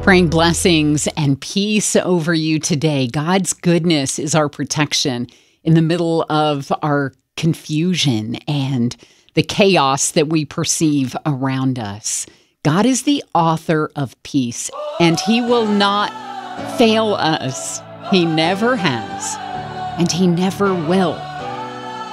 Praying blessings and peace over you today. God's goodness is our protection in the middle of our confusion and the chaos that we perceive around us. God is the author of peace, and He will not fail us. He never has, and He never will.